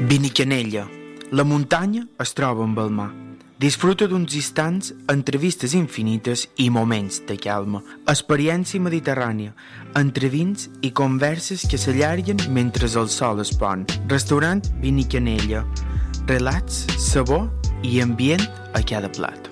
Vinicyanella. La muntanya es troba amb el mar. Disfruta d'uns instants, entrevistes infinites i moments de calma. Experiència mediterrània, entre vins i converses que s'allarguen mentre el sol es pon. Restaurant Vinicyanella. Relats, sabor i ambient a cada plat.